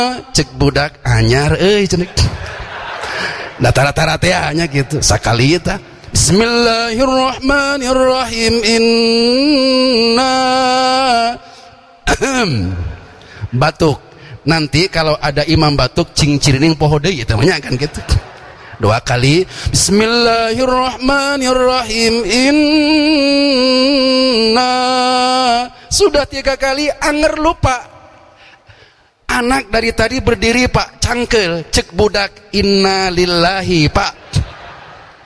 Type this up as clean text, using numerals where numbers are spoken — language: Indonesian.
cek budak anyar cenah. Da tara-tara teh nya gitu sakali eta. Bismillahirrahmanirrahim. Inna batuk. Nanti kalau ada imam batuk cing-cirining poho deui eta mah kan gitu. 2 kali. Bismillahirrahmanirrahim. Inna. Sudah 3 kali anger lupa. Anak dari tadi berdiri Pak cangkel cek budak inna lillahi Pak